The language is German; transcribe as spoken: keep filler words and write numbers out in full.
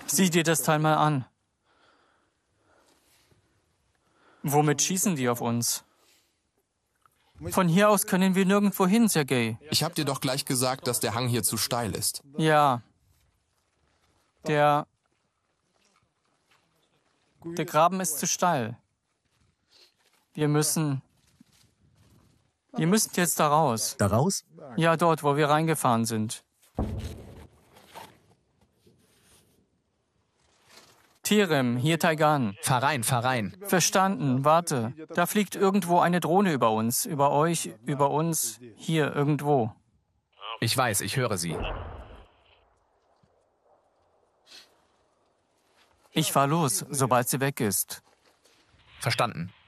Sieh dir das Teil mal an. Womit schießen die auf uns? Von hier aus können wir nirgendwo hin, Sergej. Ich habe dir doch gleich gesagt, dass der Hang hier zu steil ist. Ja. Der... Der Graben ist zu steil. Wir müssen... Wir müssen jetzt da raus. Da raus? Ja, dort, wo wir reingefahren sind. Tirem, hier Taigan. Fahr rein, fahr rein. Verstanden, warte. Da fliegt irgendwo eine Drohne über uns, über euch, über uns, hier irgendwo. Ich weiß, ich höre sie. Ich fahr los, sobald sie weg ist. Verstanden.